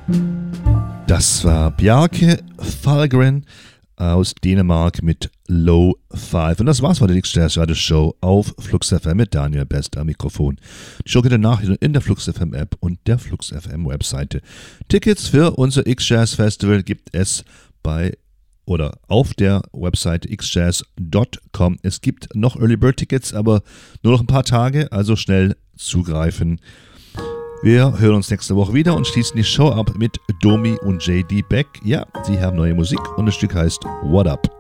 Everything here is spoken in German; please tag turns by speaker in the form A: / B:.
A: Das war Bjarke Fahlgren aus Dänemark mit Low 5. Und das war's von der X-Jazz Radio Show auf Flux FM mit Daniel Best am Mikrofon. Die Show geht danach in der Flux FM App und der Flux FM Webseite. Tickets für unser X-Jazz Festival gibt es auf der Webseite xjazz.com. Es gibt noch Early Bird Tickets, aber nur noch ein paar Tage, also schnell zugreifen. Wir hören uns nächste Woche wieder und schließen die Show ab mit Domi und JD Beck. Ja, sie haben neue Musik und das Stück heißt What Up?